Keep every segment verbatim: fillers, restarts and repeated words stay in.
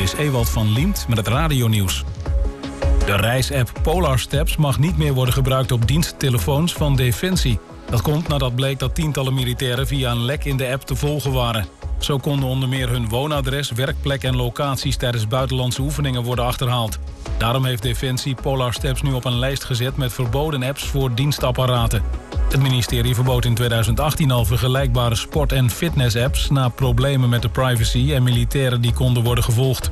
is Ewald van Liemt met het radionieuws. De reisapp Polar Steps mag niet meer worden gebruikt op diensttelefoons van Defensie. Dat komt nadat bleek dat tientallen militairen via een lek in de app te volgen waren. Zo konden onder meer hun woonadres, werkplek en locaties tijdens buitenlandse oefeningen worden achterhaald. Daarom heeft Defensie Polar Steps nu op een lijst gezet met verboden apps voor dienstapparaten. Het ministerie verbood in tweeduizend achttien al vergelijkbare sport- en fitness-apps na problemen met de privacy en militairen die konden worden gevolgd.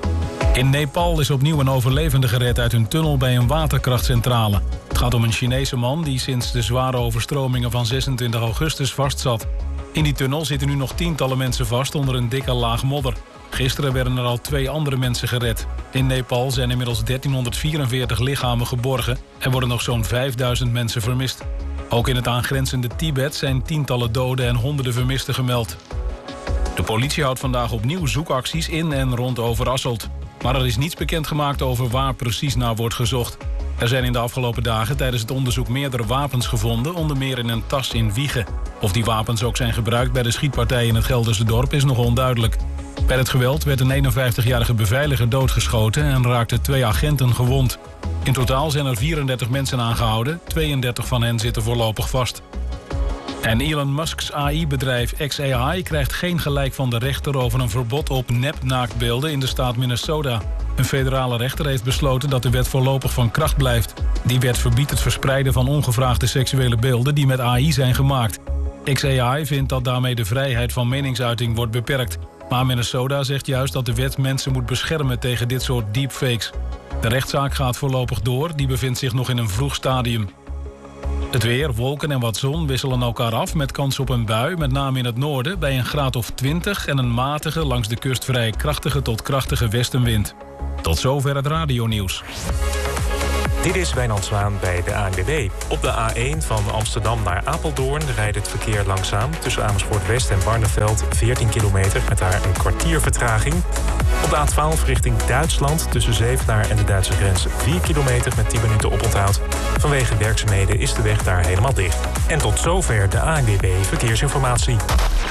In Nepal is opnieuw een overlevende gered uit een tunnel bij een waterkrachtcentrale. Het gaat om een Chinese man die sinds de zware overstromingen van zesentwintig augustus vastzat. In die tunnel zitten nu nog tientallen mensen vast onder een dikke laag modder. Gisteren werden er al twee andere mensen gered. In Nepal zijn inmiddels dertienhonderdvierenveertig lichamen geborgen en worden nog zo'n vijfduizend mensen vermist. Ook in het aangrenzende Tibet zijn tientallen doden en honderden vermisten gemeld. De politie houdt vandaag opnieuw zoekacties in en rond Overasselt. Maar er is niets bekendgemaakt over waar precies naar wordt gezocht. Er zijn in de afgelopen dagen tijdens het onderzoek meerdere wapens gevonden, onder meer in een tas in Wijchen. Of die wapens ook zijn gebruikt bij de schietpartij in het Gelderse dorp is nog onduidelijk. Bij het geweld werd een eenenvijftigjarige beveiliger doodgeschoten en raakten twee agenten gewond. In totaal zijn er vierendertig mensen aangehouden, tweeëndertig van hen zitten voorlopig vast. En Elon Musk's A I-bedrijf X A I krijgt geen gelijk van de rechter over een verbod op nepnaaktbeelden in de staat Minnesota. Een federale rechter heeft besloten dat de wet voorlopig van kracht blijft. Die wet verbiedt het verspreiden van ongevraagde seksuele beelden die met A I zijn gemaakt. X A I vindt dat daarmee de vrijheid van meningsuiting wordt beperkt. Maar Minnesota zegt juist dat de wet mensen moet beschermen tegen dit soort deepfakes. De rechtszaak gaat voorlopig door, die bevindt zich nog in een vroeg stadium. Het weer, wolken en wat zon wisselen elkaar af met kans op een bui, met name in het noorden, bij een graad of twintig en een matige, langs de kust vrij krachtige tot krachtige westenwind. Tot zover het radionieuws. Dit is Wijnand Zwaan bij de A N W B. Op de A één van Amsterdam naar Apeldoorn rijdt het verkeer langzaam. Tussen Amersfoort West en Barneveld veertien kilometer met daar een kwartier vertraging. Op de A twaalf richting Duitsland tussen Zevenaar en de Duitse grens vier kilometer met tien minuten oponthoud. Vanwege werkzaamheden is de weg daar helemaal dicht. En tot zover de A N W B Verkeersinformatie.